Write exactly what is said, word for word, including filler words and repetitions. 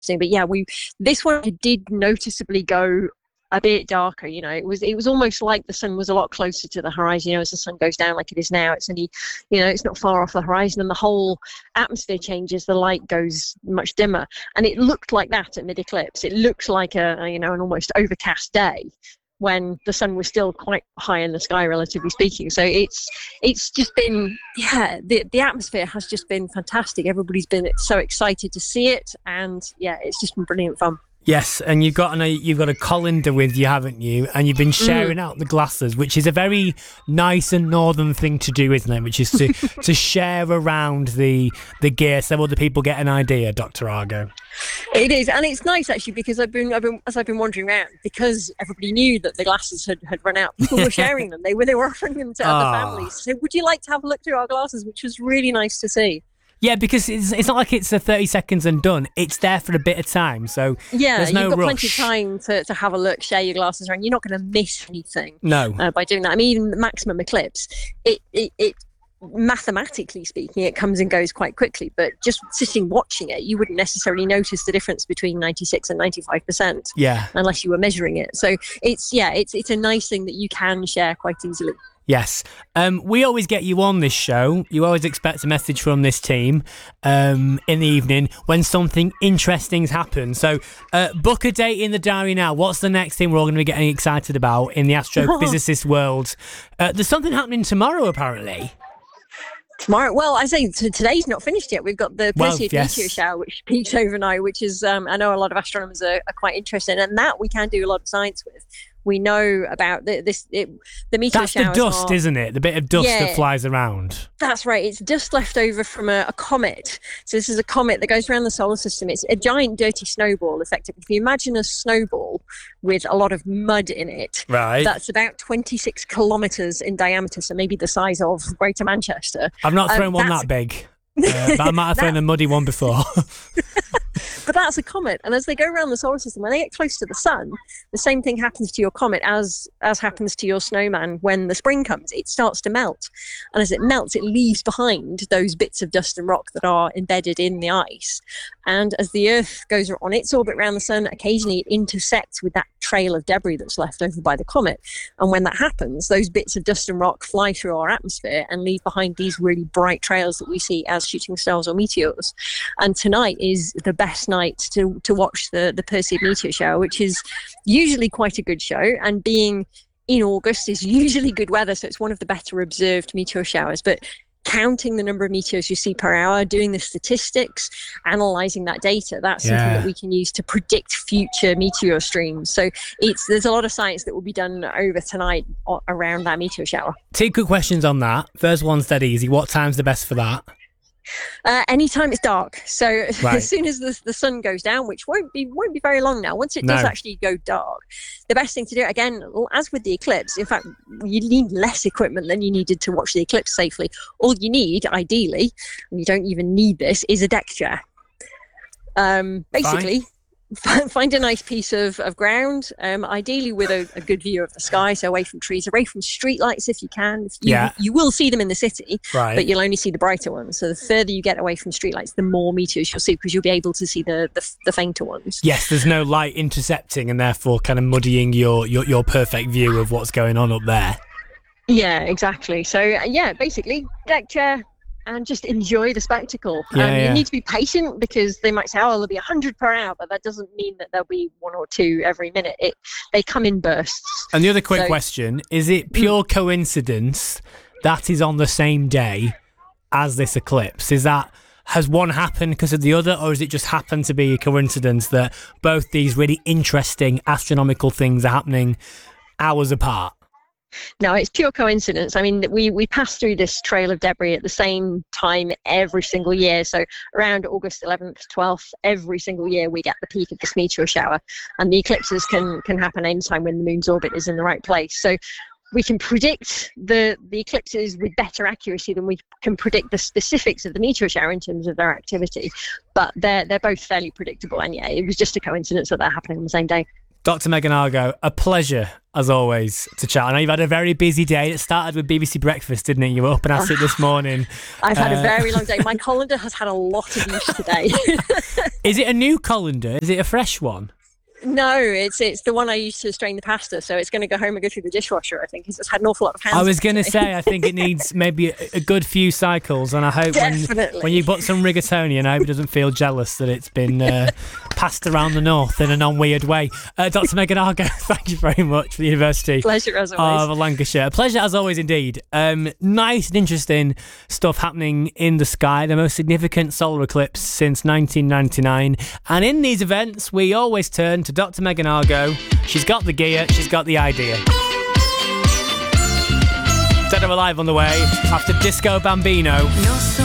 But yeah, we this one did noticeably go a bit darker. You know, it was it was almost like the sun was a lot closer to the horizon. You know, as the sun goes down like it is now, it's only, you know, it's not far off the horizon, and the whole atmosphere changes. The light goes much dimmer, and it looked like that at mid eclipse. It looked like a, a you know an almost overcast day when the sun was still quite high in the sky, relatively speaking. So it's it's just been, yeah, the the atmosphere has just been fantastic. Everybody's been so excited to see it, and yeah, it's just been brilliant fun. Yes, and you've got a you've got a colander with you, haven't you? And you've been sharing mm. out the glasses, which is a very nice and northern thing to do, isn't it? Which is to to share around the the gear so other people get an idea, Doctor Argo. It is, and it's nice actually, because I've been, I've been as I've been wandering around, because everybody knew that the glasses had, had run out. People were sharing them. They were they were offering them to other families. So, would you like to have a look through our glasses? Which was really nice to see. Yeah, because it's it's not like it's a thirty seconds and done. It's there for a bit of time, so yeah, there's no you've got rush. Plenty of time to, to have a look, share your glasses around. You're not going to miss anything. No, uh, by doing that. I mean, even the maximum eclipse, it, it it mathematically speaking, it comes and goes quite quickly. But just sitting watching it, you wouldn't necessarily notice the difference between ninety-six and ninety-five percent. Yeah, unless you were measuring it. So it's yeah, it's it's a nice thing that you can share quite easily. Yes. Um, we always get you on this show. You always expect a message from this team um, in the evening when something interesting's happened. So uh, book a date in the diary now. What's the next thing we're all going to be getting excited about in the astrophysicist world? Uh, there's something happening tomorrow, apparently. Tomorrow, well, I say t- today's not finished yet. We've got the well, Perseid yes. meteor shower, which peaks overnight, which is, um, I know a lot of astronomers are, are quite interested in, and that we can do a lot of science with. We know about the, this. It, the meteor That's showers. The dust, are, isn't it? The bit of dust yeah, that flies around. That's right. It's dust left over from a, a comet. So this is a comet that goes around the solar system. It's a giant, dirty snowball, effectively. If you imagine a snowball with a lot of mud in it, right? That's about twenty-six kilometres in diameter, so maybe the size of Greater Manchester. I've not thrown um, one that big. Uh, but I might have thrown a muddy one before. But that's a comet, and as they go around the solar system, when they get close to the sun, the same thing happens to your comet as as happens to your snowman when the spring comes. It starts to melt, and as it melts, it leaves behind those bits of dust and rock that are embedded in the ice. And as the Earth goes on its orbit around the sun, occasionally it intersects with that trail of debris that's left over by the comet. And when that happens, those bits of dust and rock fly through our atmosphere and leave behind these really bright trails that we see as shooting stars or meteors. And tonight is the best night to to watch the the Perseid meteor shower, which is usually quite a good show, and being in August is usually good weather, so it's one of the better observed meteor showers. But counting the number of meteors you see per hour, doing the statistics, analysing that data, that's yeah. something that we can use to predict future meteor streams. So it's there's a lot of science that will be done over tonight around that meteor shower. Two quick questions on that. First one's dead easy. What time's the best for that? Uh, anytime it's dark. So right. as soon as the, the sun goes down, which won't be won't be very long now, once it does no. actually go dark, the best thing to do, again, as with the eclipse, in fact, you need less equipment than you needed to watch the eclipse safely. All you need, ideally, and you don't even need this, is a deck chair. Um, basically, find a nice piece of, of ground, um, ideally with a, a good view of the sky, so away from trees, away from streetlights if you can. If you, yeah. you will see them in the city, right. but you'll only see the brighter ones. So the further you get away from streetlights, the more meteors you'll see, because you'll be able to see the, the, the fainter ones. Yes, there's no light intercepting and therefore kind of muddying your, your, your perfect view of what's going on up there. Yeah, exactly. So, yeah, basically, deck chair, and just enjoy the spectacle. Yeah, um, yeah. You need to be patient, because they might say, oh, there'll be one hundred per hour, but that doesn't mean that there'll be one or two every minute. It They come in bursts. And the other quick so, question, is it pure coincidence that is on the same day as this eclipse? Is that, has one happened because of the other, or has it just happened to be a coincidence that both these really interesting astronomical things are happening hours apart? No, it's pure coincidence. I mean, we, we pass through this trail of debris at the same time every single year. So around August eleventh, twelfth, every single year we get the peak of this meteor shower. And the eclipses can, can happen anytime when the moon's orbit is in the right place. So we can predict the, the eclipses with better accuracy than we can predict the specifics of the meteor shower in terms of their activity. But they're, they're both fairly predictable. And yeah, it was just a coincidence that they're happening on the same day. Doctor Megan Argo, a pleasure, as always, to chat. I know you've had a very busy day. It started with B B C Breakfast, didn't it? You were up and at it this morning. I've had uh, a very long day. My colander has had a lot of use today. Is it a new colander? Is it a fresh one? No, it's it's the one I used to strain the pasta, so it's going to go home and go through the dishwasher, I think, because it's had an awful lot of hands. I was going to today. say, I think it needs maybe a, a good few cycles, and I hope when, when you put some rigatoni, and I hope it doesn't feel jealous that it's been uh, passed around the north in a non-weird way. Uh, Doctor Megan Argo, thank you very much for the University Pleasure as always. of Lancashire. Pleasure as always indeed. Um, nice and interesting stuff happening in the sky, the most significant solar eclipse since nineteen ninety-nine. And in these events, we always turn to Doctor Megan Argo. She's got the gear, she's got the idea. Dead or Alive on the way after Disco Bambino.